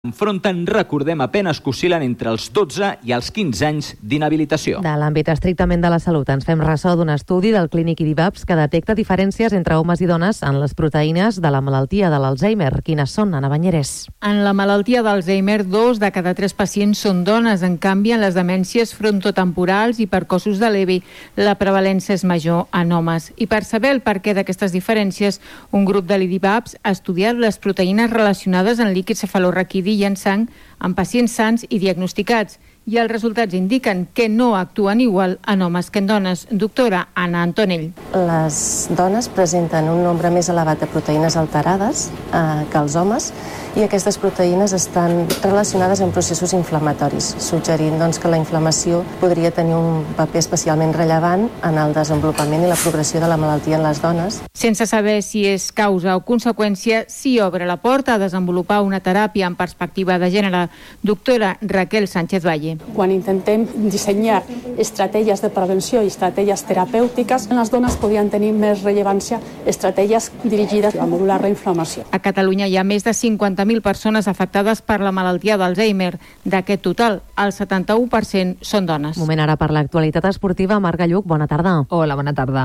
enfronten, recordem, a penes que oscil·len entre els 12 i els 15 anys d'inhabilitació. De l'àmbit estrictament de la salut, ens fem ressò d'un estudi del Clínic IDIVAPS que detecta diferències entre homes i dones en les proteïnes de la malaltia de l'Alzheimer. Quines són, Anna Banyeres? En la malaltia d'Alzheimer, 2 de cada 3 pacients són dones. En canvi, en les demències frontotemporals i per cossos de l'EVI, la prevalència és major en homes. I per saber el perquè d'aquestes diferències, un grup de l'IDIVAPS ha estudiat les proteïnes relacionades en líquid cefalorraquidi i en sang en pacients sans i diagnosticats. I els resultats indiquen que no actuen igual en homes que en dones. Doctora Anna Antonell. Les dones presenten un nombre més elevat de proteïnes alterades que els homes i aquestes proteïnes estan relacionades amb processos inflamatoris, suggerint que la inflamació podria tenir un paper especialment rellevant en el desenvolupament i la progressió de la malaltia en les dones. Sense saber si és causa o conseqüència, s'hi obre la porta a desenvolupar una teràpia en perspectiva de gènere. Doctora Raquel Sánchez Valle. Quan intentem dissenyar estratègies de prevenció i estratègies terapèutiques, en les dones podien tenir més rellevància estratègies dirigides a modular la inflamació. A Catalunya hi ha més de 50.000 persones afectades per la malaltia d'Alzheimer. D'aquest total, el 71% són dones. Moment ara per l'actualitat esportiva. Marc Galluc, bona tarda. Hola, bona tarda.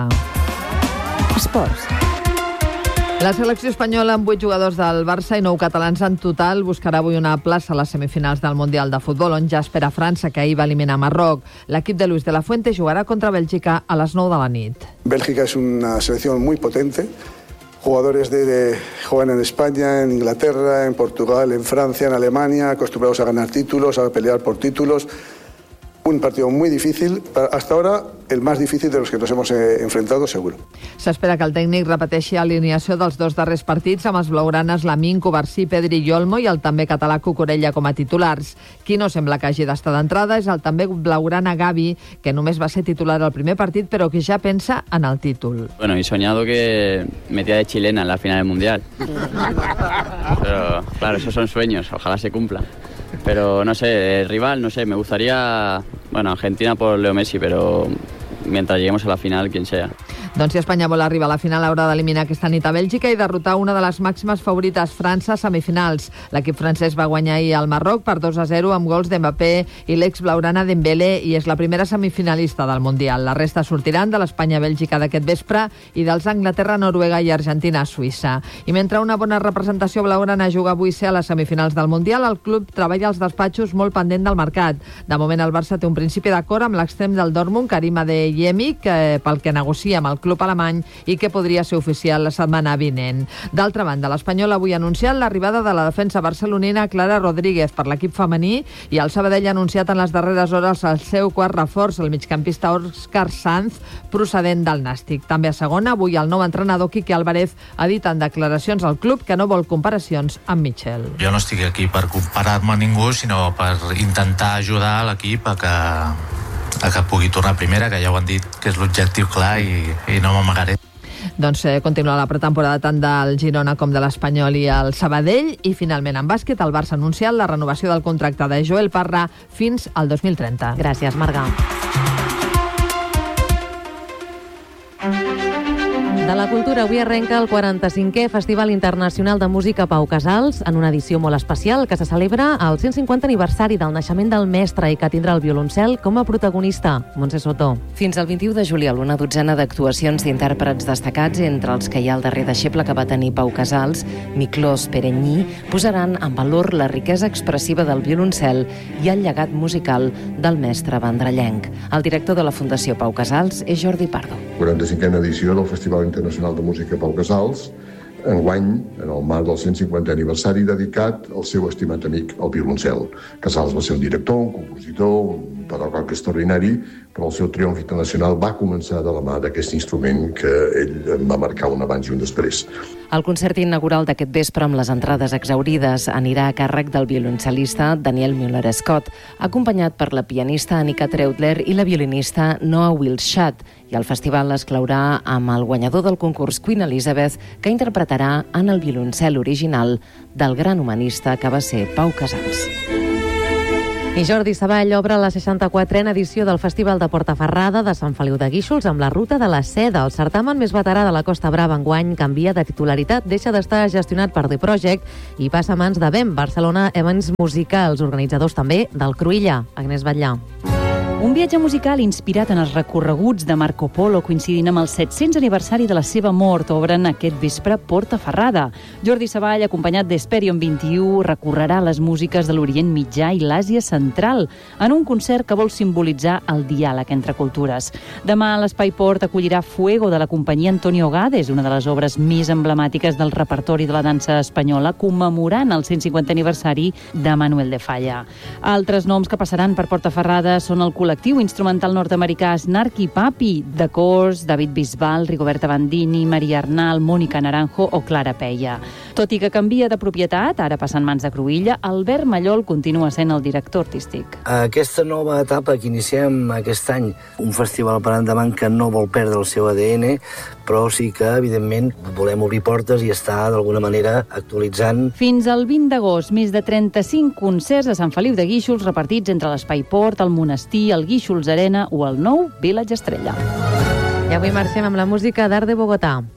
Esports. La selecció espanyola, amb 8 jugadors del Barça i 9 catalans en total, buscarà avui una plaça a les semifinals del Mundial de Futbol, on ja espera França, que ahir va eliminar Marroc. L'equip de Luis de la Fuente jugarà contra Bèlgica a les 9 de la nit. Bélgica es una selección muy potente. Jugadores juegan en España, en Inglaterra, en Portugal, en Francia, en Alemania, acostumbrados a ganar títulos, a pelear por títulos. Un partido muy difícil, hasta ahora el más difícil de los que nos hemos enfrentado, seguro. S'espera que el tècnic repeteixi alineació dels 2 darrers partits amb els blaugranes Lamine, Covarsí, Pedri i Olmo i el també català Cucurella com a titulars. Qui no sembla que hagi d'estar d'entrada és el també blaugrana Gavi, que només va ser titular al primer partit però que ja pensa en el títol. Bueno, he soñado que metía de chilena en la final del Mundial. Pero claro, esos son sueños, ojalá se cumplan. Pero no sé, el rival, no sé, me gustaría, Argentina por Leo Messi, pero mientras lleguemos a la final, quien sea. Doncs si Espanya vol arribar a la final haurà d'eliminar aquesta nit a Bèlgica i derrotar una de les màximes favorites, França, a semifinals. L'equip francès va guanyar ahir al Marroc per 2-0 amb gols d'Mbappé i l'ex-blaugrana Dembélé i és la primera semifinalista del Mundial. La resta sortiran de l'Espanya-Bèlgica d'aquest vespre i dels Anglaterra, Noruega i Argentina-Suïssa. I mentre una bona representació blaugrana juga avui ser a les semifinals del Mundial, el club treballa als despatxos molt pendent del mercat. De moment el Barça té un principi d'acord amb l'extrem del Dortmund, Karim Adeyemi, pel que negocia amb el club alemany i que podria ser oficial la setmana vinent. D'altra banda, l'Espanyol avui ha anunciat l'arribada de la defensa barcelonina Clara Rodríguez per l'equip femení i el Sabadell ha anunciat en les darreres hores el seu quart reforç, el migcampista Òscar Sanz, procedent del Nàstic. També a segona, avui el nou entrenador Quique Álvarez ha dit en declaracions al club que no vol comparacions amb Michel. Jo no estic aquí per comparar-me a ningú, sinó per intentar ajudar l'equip a que pugui tornar a primera, que ja ho han dit que és l'objectiu clar i no m'amagaré. Doncs continua la pretemporada tant del Girona com de l'Espanyol i el Sabadell i finalment en bàsquet el Barça ha anunciat la renovació del contracte de Joel Parra fins al 2030. Gràcies, Marga. De la cultura, avui arrenca el 45è Festival Internacional de Música Pau Casals, en una edició molt especial que se celebra al 150 aniversari del naixement del mestre i que tindrà el violoncel com a protagonista. Montse Soto. Fins al 21 de juliol, una dotzena d'actuacions d'intèrprets destacats, entre els que hi ha el darrer deixeble que va tenir Pau Casals, Miklós Perenyi, posaran en valor la riquesa expressiva del violoncel i el llegat musical del mestre vendrellenc. El director de la Fundació Pau Casals és Jordi Pardo. 45a edició del Festival Internacional de Música Pau Casals, enguany, en el marc del 150è aniversari, dedicat al seu estimat amic, el violoncel. Casals va ser un director, un compositor, un pedagog extraordinari, però el seu triomf internacional va començar de la mà d'aquest instrument que ell va marcar un abans i un després. El concert inaugural d'aquest vespre amb les entrades exhaurides anirà a càrrec del violoncel·lista Daniel Müller-Scott, acompanyat per la pianista Annika Treutler i la violinista Noah Wilschat, i el festival es claurà amb el guanyador del concurs Queen Elizabeth, que interpretarà en el violoncel original del gran humanista que va ser Pau Casals. I Jordi Savall obre la 64a edició del Festival de Portaferrada de Sant Feliu de Guíxols amb la Ruta de la Seda. El certamen més veterà de la Costa Brava enguany canvia de titularitat, deixa d'estar gestionat per The Project i passa a mans de BEM, Barcelona Events Musicals, organitzadors també del Cruïlla. Agnès Batllà. Un viatge musical inspirat en els recorreguts de Marco Polo coincidint amb el 700 aniversari de la seva mort obren aquest vespre Portaferrada. Jordi Savall, acompanyat d'Hesperion 21, recorrerà les músiques de l'Orient Mitjà i l'Àsia Central en un concert que vol simbolitzar el diàleg entre cultures. Demà l'Espai Port acollirà Fuego de la companyia Antonio Gades, una de les obres més emblemàtiques del repertori de la dansa espanyola, commemorant el 150 aniversari de Manuel de Falla. Altres noms que passaran per Portaferrada són el col·lectiu instrumental nord-americà Snarky Papi, The Course, David Bisbal, Rigoberta Bandini, Maria Arnal, Mónica Naranjo o Clara Peia. Tot i que canvia de propietat, ara passant mans de Cruïlla, Albert Mallol continua sent el director artístic. Aquesta nova etapa que iniciem aquest any, un festival per endavant que no vol perdre el seu ADN, però sí que, evidentment, volem obrir portes i estar, d'alguna manera, actualitzant. Fins al 20 d'agost, més de 35 concerts a Sant Feliu de Guíxols repartits entre l'Espai Port, el Monestir, el Guíxols Arena o el nou Village Estrella. I avui marxem amb la música d'Art de Bogotà.